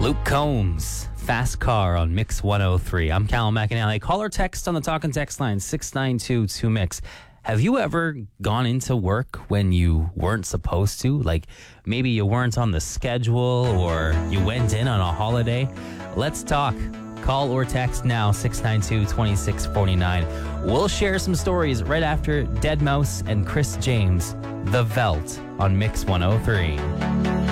Luke Combs, Fast Car on Mix 103. I'm Callum McAnally. Call or text on the talk and text line 692-2MIX. Have you ever gone into work when you weren't supposed to? Like maybe you weren't on the schedule or you went in on a holiday? Let's talk. Call or text now 692-2649. We'll share some stories right after Deadmau5 and Chris James, The Veldt on Mix 103.